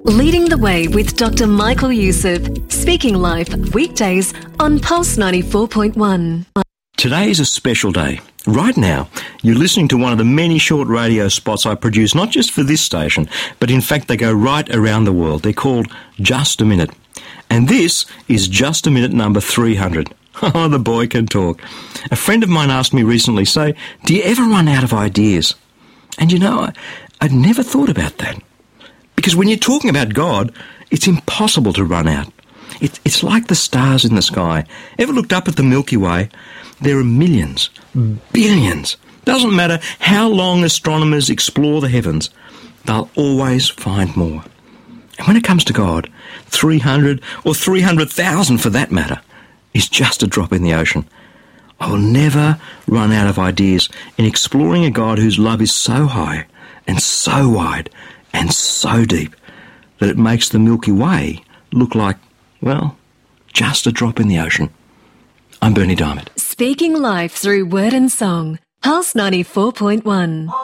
Leading the Way with Dr. Michael Youssef, speaking live weekdays on Pulse 94.1. Today is a special day. Right now, you're listening to one of the many short radio spots I produce, not just for this station, but in fact they go right around the world. They're called Just a Minute. And this is Just a Minute number 300. Oh, the boy can talk. A friend of mine asked me recently, so, do you ever run out of ideas? And you know, I'd never thought about that. Because when you're talking about God, it's impossible to run out. It's like the stars in the sky. Ever looked up at the Milky Way? There are millions, billions. Doesn't matter how long astronomers explore the heavens, they'll always find more. And when it comes to God, 300 or 300,000 for that matter, is just a drop in the ocean. I will never run out of ideas in exploring a God whose love is so high and so wide and so deep that it makes the Milky Way look like, well, just a drop in the ocean. I'm Bernie Diamond. Speaking live through word and song, Pulse 94.1.